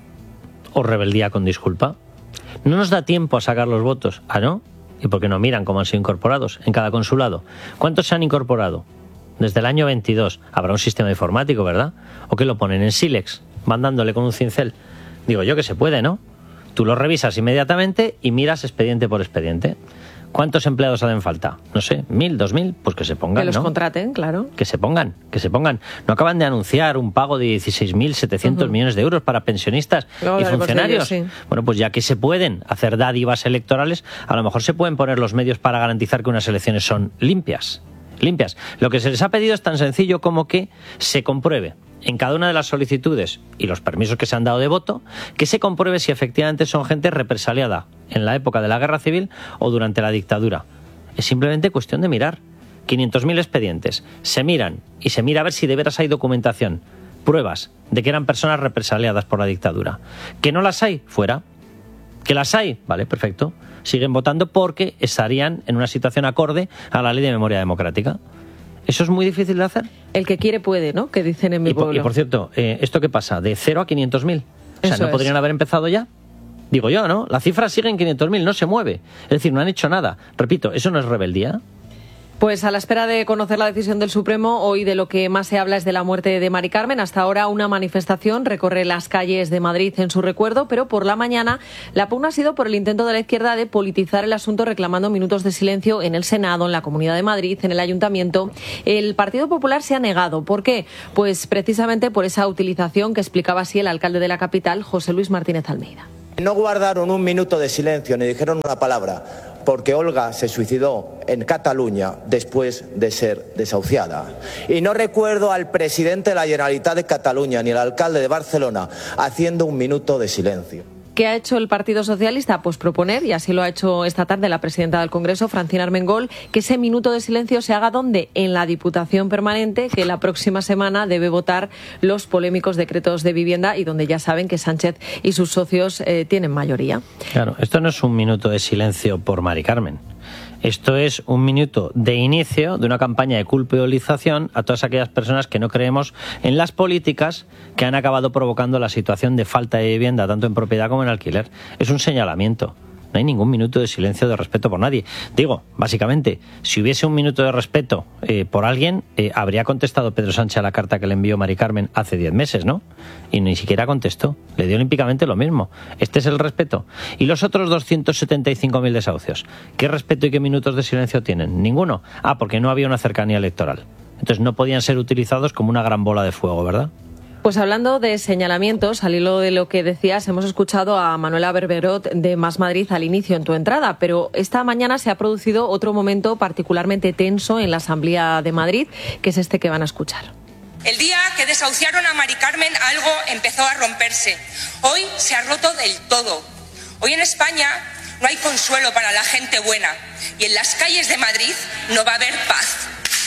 ¿O rebeldía con disculpa? No nos da tiempo a sacar los votos. ¿Ah, no? ¿Y por qué no miran cómo han sido incorporados en cada consulado? ¿Cuántos se han incorporado? Desde el año veintidós. Habrá un sistema informático, ¿verdad? ¿O qué lo ponen en Silex, mandándole con un cincel? Digo yo que se puede, ¿no? Tú lo revisas inmediatamente y miras expediente por expediente. ¿Cuántos empleados hacen falta? No sé, mil, dos mil, pues que se pongan, Que los ¿no? contraten, claro. Que se pongan, que se pongan. No acaban de anunciar un pago de dieciséis mil setecientos Uh-huh. millones de euros para pensionistas Luego y del funcionarios. bolsillo, sí. Bueno, pues ya que se pueden hacer dádivas electorales, a lo mejor se pueden poner los medios para garantizar que unas elecciones son limpias. Limpias. Lo que se les ha pedido es tan sencillo como que se compruebe en cada una de las solicitudes y los permisos que se han dado de voto, que se compruebe si efectivamente son gente represaliada en la época de la Guerra Civil o durante la dictadura. Es simplemente cuestión de mirar. quinientos mil expedientes. Se miran y se mira a ver si de veras hay documentación, pruebas de que eran personas represaliadas por la dictadura. ¿Que no las hay? Fuera. ¿Que las hay? Vale, perfecto. Siguen votando porque estarían en una situación acorde a la Ley de Memoria Democrática. ¿Eso es muy difícil de hacer? El que quiere puede, ¿no? Que dicen en mi Y por, pueblo. y por cierto, eh, ¿esto qué pasa? ¿De cero a quinientos mil? O sea, Eso ¿no es. podrían haber empezado ya? Digo yo, ¿no? La cifra sigue en quinientos mil, no se mueve. Es decir, no han hecho nada. Repito, ¿eso no es rebeldía? Pues a la espera de conocer la decisión del Supremo, hoy de lo que más se habla es de la muerte de Mari Carmen. Hasta ahora una manifestación recorre las calles de Madrid en su recuerdo, pero por la mañana la pugna ha sido por el intento de la izquierda de politizar el asunto, reclamando minutos de silencio en el Senado, en la Comunidad de Madrid, en el Ayuntamiento. El Partido Popular se ha negado. ¿Por qué? Pues precisamente por esa utilización que explicaba así el alcalde de la capital, José Luis Martínez Almeida. No guardaron un minuto de silencio ni dijeron una palabra, porque Olga se suicidó en Cataluña después de ser desahuciada. Y no recuerdo al presidente de la Generalitat de Cataluña ni al alcalde de Barcelona haciendo un minuto de silencio. ¿Qué ha hecho el Partido Socialista? Pues proponer, y así lo ha hecho esta tarde la presidenta del Congreso, Francina Armengol, que ese minuto de silencio se haga ¿dónde? En la Diputación Permanente, que la próxima semana debe votar los polémicos decretos de vivienda y donde ya saben que Sánchez y sus socios eh, tienen mayoría. Claro, esto no es un minuto de silencio por Mari Carmen. Esto es un minuto de inicio de una campaña de culpabilización a todas aquellas personas que no creemos en las políticas que han acabado provocando la situación de falta de vivienda, tanto en propiedad como en alquiler. Es un señalamiento. No hay ningún minuto de silencio de respeto por nadie. Digo, básicamente, si hubiese un minuto de respeto eh, por alguien, eh, habría contestado Pedro Sánchez a la carta que le envió Mari Carmen hace diez meses, ¿no? Y ni siquiera contestó. Le dio olímpicamente lo mismo. Este es el respeto. ¿Y los otros doscientos setenta y cinco mil desahucios? ¿Qué respeto y qué minutos de silencio tienen? Ninguno. Ah, porque no había una cercanía electoral. Entonces no podían ser utilizados como una gran bola de fuego, ¿verdad? Pues hablando de señalamientos, al hilo de lo que decías, hemos escuchado a Manuela Berberot de Más Madrid al inicio en tu entrada, pero esta mañana se ha producido otro momento particularmente tenso en la Asamblea de Madrid, que es este que van a escuchar. El día que desahuciaron a Mari Carmen, algo empezó a romperse. Hoy se ha roto del todo. Hoy en España no hay consuelo para la gente buena y en las calles de Madrid no va a haber paz.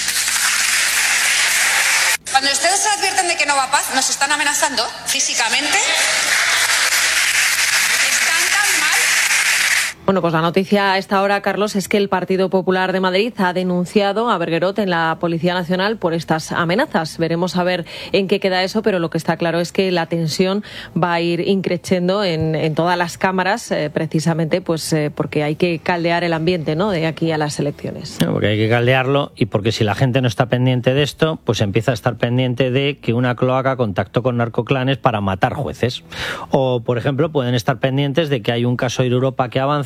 Cuando ustedes se advierten de que no va paz, nos están amenazando físicamente. Están tan mal. Bueno, pues la noticia a esta hora, Carlos, es que el Partido Popular de Madrid ha denunciado a Bergerot en la Policía Nacional por estas amenazas. Veremos a ver en qué queda eso, pero lo que está claro es que la tensión va a ir increciendo en, en todas las cámaras, eh, precisamente pues eh, porque hay que caldear el ambiente, ¿no?, de aquí a las elecciones. No, porque hay que caldearlo y porque si la gente no está pendiente de esto, pues empieza a estar pendiente de que una cloaca contactó con narcoclanes para matar jueces. O, por ejemplo, pueden estar pendientes de que hay un caso de Europa que avanza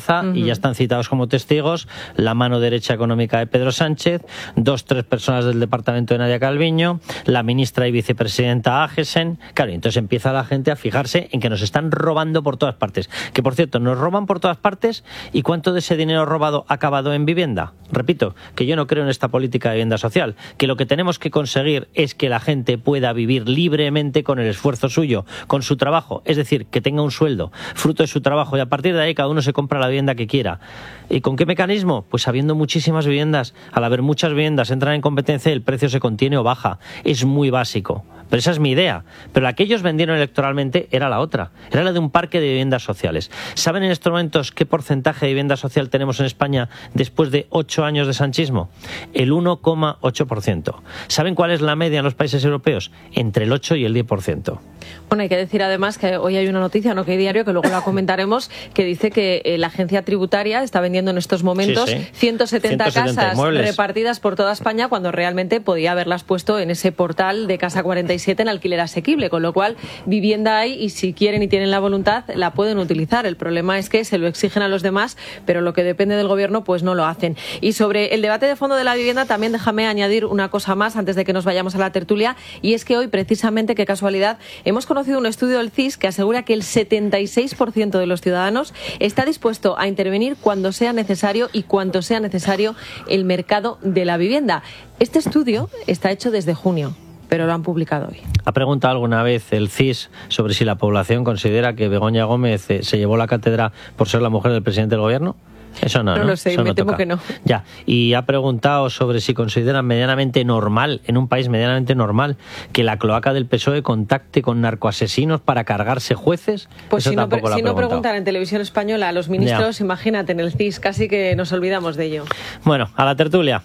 Zaragoza, uh-huh. y ya están citados como testigos la mano derecha económica de Pedro Sánchez, dos, tres personas del departamento de Nadia Calviño, la ministra y vicepresidenta Agesen. Claro, y entonces empieza la gente a fijarse en que nos están robando por todas partes. Que, por cierto, nos roban por todas partes, ¿y cuánto de ese dinero robado ha acabado en vivienda? Repito, que yo no creo en esta política de vivienda social, que lo que tenemos que conseguir es que la gente pueda vivir libremente con el esfuerzo suyo, con su trabajo, es decir, que tenga un sueldo, fruto de su trabajo, y a partir de ahí cada uno se compra la vivienda que quiera. ¿Y con qué mecanismo? Pues habiendo muchísimas viviendas, al haber muchas viviendas, entran en competencia y el precio se contiene o baja. Es muy básico. Pero esa es mi idea. Pero la que ellos vendieron electoralmente era la otra. Era la de un parque de viviendas sociales. ¿Saben en estos momentos qué porcentaje de vivienda social tenemos en España después de ocho años de sanchismo? El uno coma ocho por ciento. ¿Saben cuál es la media en los países europeos? Entre el ocho y el diez por ciento. Bueno, hay que decir además que hoy hay una noticia, no que hay diario, que luego la comentaremos, que dice que eh, la agencia tributaria está vendiendo en estos momentos sí, sí. ciento setenta casas inmuebles repartidas por toda España, cuando realmente podía haberlas puesto en ese portal de Casa cuarenta y siete en alquiler asequible, con lo cual vivienda hay y si quieren y tienen la voluntad la pueden utilizar. El problema es que se lo exigen a los demás, pero lo que depende del gobierno pues no lo hacen. Y sobre el debate de fondo de la vivienda también déjame añadir una cosa más antes de que nos vayamos a la tertulia, y es que hoy precisamente, qué casualidad, hemos conocido un estudio del C I S que asegura que el setenta y seis por ciento de los ciudadanos está dispuesto a intervenir cuando sea necesario y cuanto sea necesario el mercado de la vivienda. Este estudio está hecho desde junio, pero lo han publicado hoy. ¿Ha preguntado alguna vez el C I S sobre si la población considera que Begoña Gómez se llevó la cátedra por ser la mujer del presidente del gobierno? Eso no, no, ¿no? lo sé, Eso me no temo toca. que no. Ya, y ha preguntado sobre si consideran medianamente normal, en un país medianamente normal, que la cloaca del P S O E contacte con narcoasesinos para cargarse jueces. Pues Eso si no, tampoco lo ha si no preguntado. preguntan en televisión española a los ministros, Ya. Imagínate en el C I S, casi que nos olvidamos de ello. Bueno, a la tertulia.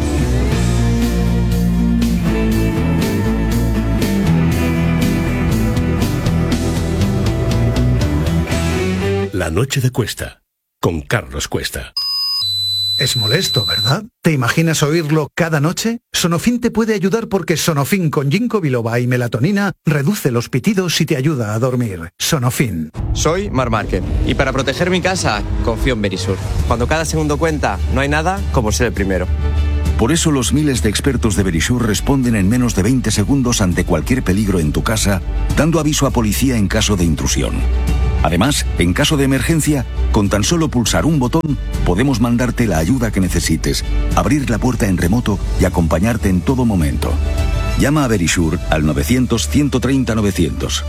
La noche de Cuesta, con Carlos Cuesta. Es molesto, ¿verdad? ¿Te imaginas oírlo cada noche? Sonofin te puede ayudar porque Sonofin con ginkgo biloba y melatonina reduce los pitidos y te ayuda a dormir. Sonofin. Soy Mar Márquez y para proteger mi casa confío en Verisur. Cuando cada segundo cuenta, no hay nada como ser el primero. Por eso los miles de expertos de Verisur responden en menos de veinte segundos ante cualquier peligro en tu casa, dando aviso a policía en caso de intrusión. Además, en caso de emergencia, con tan solo pulsar un botón, podemos mandarte la ayuda que necesites, abrir la puerta en remoto y acompañarte en todo momento. Llama a Verisur al novecientos, ciento treinta, novecientos.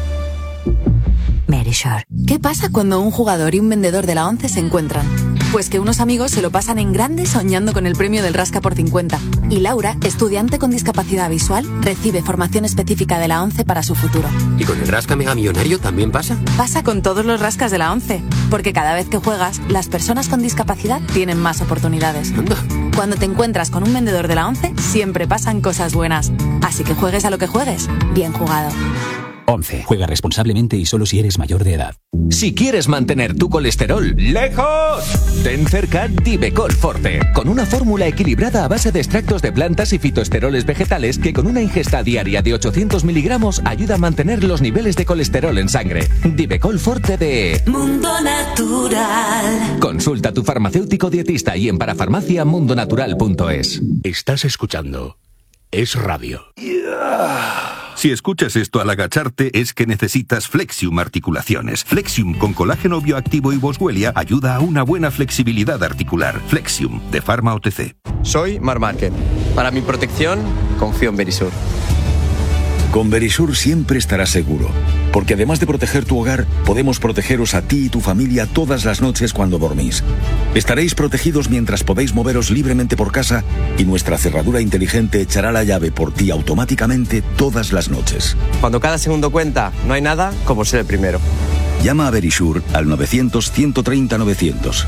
Verisur. ¿Qué pasa cuando un jugador y un vendedor de la ONCE se encuentran? Pues que unos amigos se lo pasan en grande soñando con el premio del Rasca por cincuenta. Y Laura, estudiante con discapacidad visual, recibe formación específica de la ONCE para su futuro. ¿Y con el Rasca Mega Millonario también pasa? Pasa con todos los rascas de la ONCE. Porque cada vez que juegas, las personas con discapacidad tienen más oportunidades. Anda. Cuando te encuentras con un vendedor de la ONCE, siempre pasan cosas buenas. Así que juegues a lo que juegues, bien jugado. once. Juega responsablemente y solo si eres mayor de edad. Si quieres mantener tu colesterol lejos, ten cerca Divecol Forte, con una fórmula equilibrada a base de extractos de plantas y fitoesteroles vegetales que con una ingesta diaria de ochocientos miligramos ayuda a mantener los niveles de colesterol en sangre. Divecol Forte de Mundo Natural. Consulta a tu farmacéutico dietista y en parafarmacia mundonatural punto es. Estás escuchando Es Radio. Si escuchas esto al agacharte es que necesitas Flexium Articulaciones. Flexium con colágeno bioactivo y boswellia ayuda a una buena flexibilidad articular. Flexium, de Pharma O T C. Soy Mar Márquez. Para mi protección, confío en Verisur. Con Verisur siempre estarás seguro, porque además de proteger tu hogar, podemos protegeros a ti y tu familia todas las noches cuando dormís. Estaréis protegidos mientras podéis moveros libremente por casa y nuestra cerradura inteligente echará la llave por ti automáticamente todas las noches. Cuando cada segundo cuenta, no hay nada como ser el primero. Llama a Verisur al novecientos, ciento treinta, novecientos.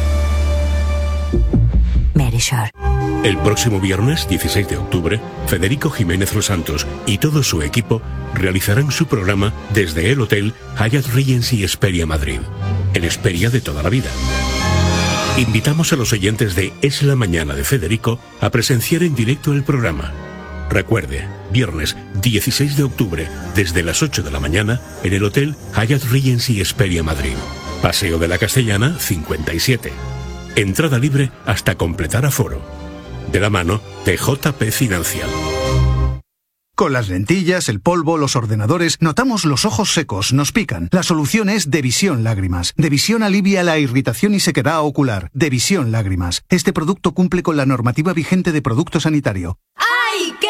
Verisur. El próximo viernes, dieciséis de octubre, Federico Jiménez Los Santos y todo su equipo realizarán su programa desde el Hotel Hyatt Regency Hesperia Madrid, el Hesperia de toda la vida. Invitamos a los oyentes de Es la Mañana de Federico a presenciar en directo el programa. Recuerde, viernes dieciséis de octubre, desde las ocho de la mañana, en el Hotel Hyatt Regency Hesperia Madrid. Paseo de la Castellana cincuenta y siete. Entrada libre hasta completar aforo. De la mano de J P Financial. Con las lentillas, el polvo, los ordenadores, notamos los ojos secos, nos pican. La solución es Devisión Lágrimas. Devisión alivia la irritación y sequedad ocular. Devisión Lágrimas. Este producto cumple con la normativa vigente de producto sanitario. ¡Ay, qué